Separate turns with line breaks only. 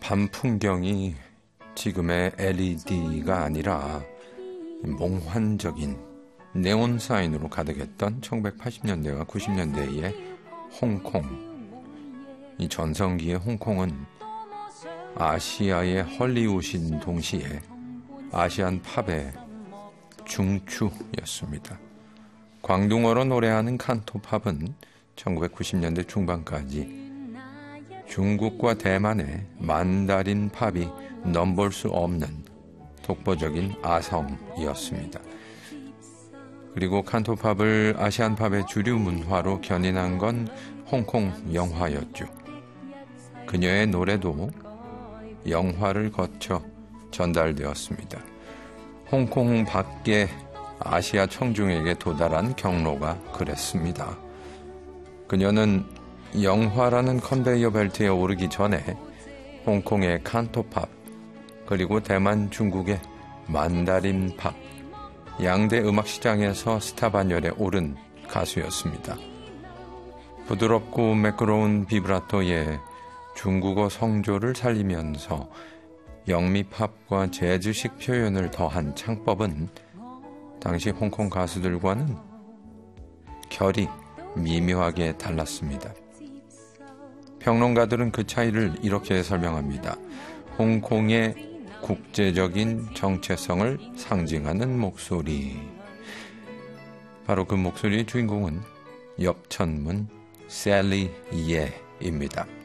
밤 풍경이 지금의 LED가 아니라 몽환적인 네온 사인으로 가득했던 1980년대와 90년대의 홍콩. 이 전성기의 홍콩은 아시아의 헐리우드인 동시에 아시안 팝의 중추였습니다. 광둥어로 노래하는 칸토팝은 1990년대 중반까지 중국과 대만의 만다린 팝이 넘볼 수 없는 독보적인 아성이었습니다. 그리고 칸토팝을 아시안 팝의 주류 문화로 견인한 건 홍콩 영화였죠. 그녀의 노래도 영화를 거쳐 전달되었습니다. 홍콩 밖의 아시아 청중에게 도달한 경로가 그랬습니다. 그녀는 영화라는 컨베이어 벨트에 오르기 전에 홍콩의 칸토팝, 그리고 대만, 중국의 만다린 팝, 양대 음악 시장에서 스타 반열에 오른 가수였습니다. 부드럽고 매끄러운 비브라토의 중국어 성조를 살리면서 영미팝과 재즈식 표현을 더한 창법은 당시 홍콩 가수들과는 결이 미묘하게 달랐습니다. 평론가들은 그 차이를 이렇게 설명합니다. 홍콩의 국제적인 정체성을 상징하는 목소리. 바로 그 목소리의 주인공은 엽천문 셀리 예입니다.